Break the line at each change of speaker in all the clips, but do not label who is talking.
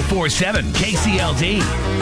1047 KCLD.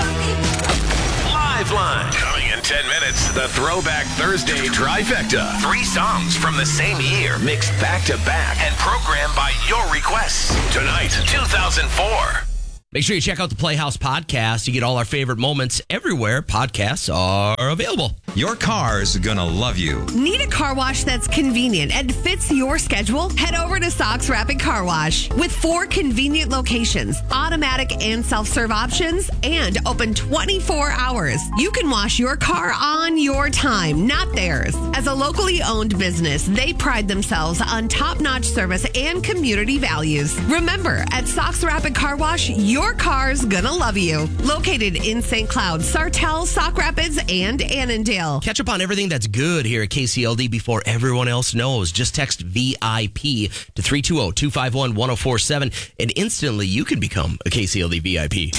Lifeline. Coming in 10 minutes, the Throwback Thursday trifecta. 3 songs from the same year, mixed back to back and programmed by your requests. Tonight, 2004.
Make sure you check out the Playhouse podcast. You get all our favorite moments everywhere podcasts are available.
Your car's gonna love you.
Need a car wash that's convenient and fits your schedule? Head over to Sox Rapid Car Wash. With 4 convenient locations, automatic and self-serve options, and open 24 hours. You can wash your car on your time, not theirs. As a locally owned business, they pride themselves on top-notch service and community values. Remember, at Sox Rapid Car Wash, your car's gonna love you. Located in St. Cloud, Sartell, Sauk Rapids, and Annandale.
Catch up on everything that's good here at KCLD before everyone else knows. Just text VIP to 320-251-1047 and instantly you can become a KCLD VIP.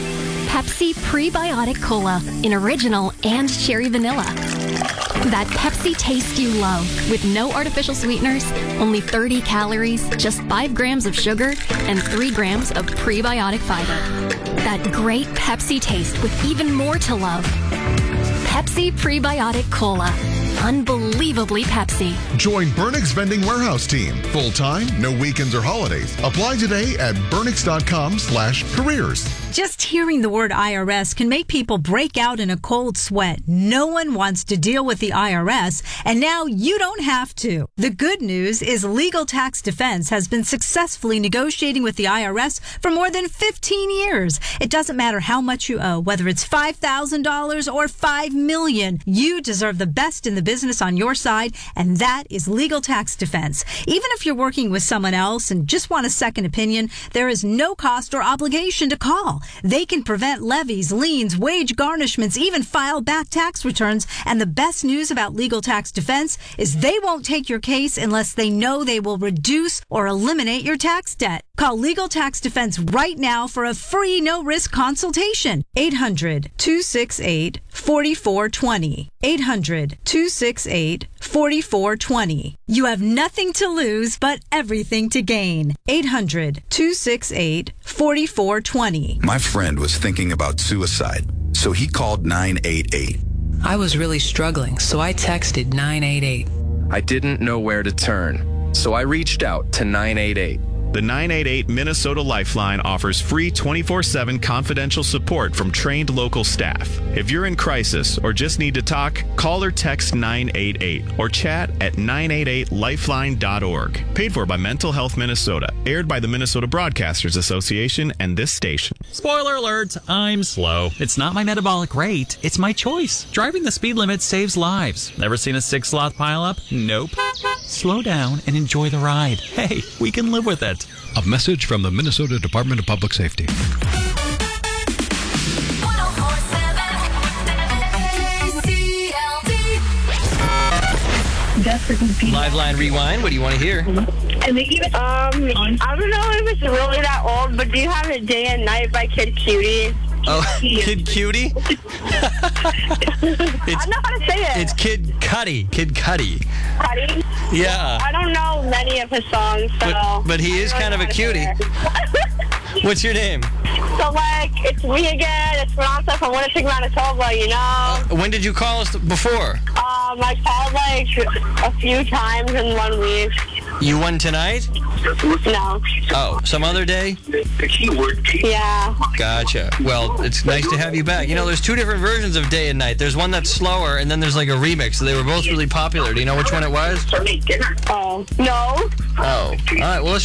Pepsi Prebiotic Cola in original and cherry vanilla. That Pepsi taste you love with no artificial sweeteners, only 30 calories, just 5 grams of sugar, and 3 grams of prebiotic fiber. That great Pepsi taste with even more to love. Pepsi Prebiotic Cola. Unbelievably Pepsi.
Join Burnix Vending Warehouse Team. Full-time, no weekends or holidays. Apply today at burnix.com/careers.
Just hearing the word IRS can make people break out in a cold sweat. No one wants to deal with the IRS, and now you don't have to. The good news is Legal Tax Defense has been successfully negotiating with the IRS for more than 15 years. It doesn't matter how much you owe, whether it's $5,000 or $5 million. You deserve the best in the business on your side, and that is Legal Tax Defense. Even if you're working with someone else and just want a second opinion, there is no cost or obligation to call. They can prevent levies, liens, wage garnishments, even file back tax returns. And the best news about Legal Tax Defense is they won't take your case unless they know they will reduce or eliminate your tax debt. Call Legal Tax Defense right now for a free no-risk consultation. 800-268-4420. 800-268-4420. You have nothing to lose but everything to gain. 800-268-4420.
My friend was thinking about suicide, so he called 988.
I was really struggling, so I texted 988.
I didn't know where to turn, so I reached out to 988.
The 988 Minnesota Lifeline offers free 24/7 confidential support from trained local staff. If you're in crisis or just need to talk, call or text 988 or chat at 988lifeline.org. Paid for by Mental Health Minnesota. Aired by the Minnesota Broadcasters Association and this station.
Spoiler alert, I'm slow. It's not my metabolic rate, it's my choice. Driving the speed limit saves lives. Never seen a 6-sloth pileup? Nope. Slow down and enjoy the ride. Hey, we can live with it.
A message from the Minnesota Department of Public Safety.
Liveline Rewind, what do you want to hear?
I don't know if it's really that old, but do you have it Day and Night by Kid Cutie?
Oh, Kid Cutie?
I don't know how to say it.
It's Kid Cudi. Kid Cudi.
Cudi?
Yeah.
I don't know many of his songs, so...
But he is kind of a cutie. What's your name?
So, like, it's me again. It's Franca from Winnipeg, Manitoba, you know?
When did you call us before?
I called, like, a few times in 1 week.
You won tonight?
No.
Oh, some other day?
Yeah.
Gotcha. Well, it's nice to have you back. You know, there's 2 different versions of Day and Night. There's one that's slower, and then there's like a remix. So they were both really popular. Do you know which one it was?
Oh, no.
Oh. All right. Well, let's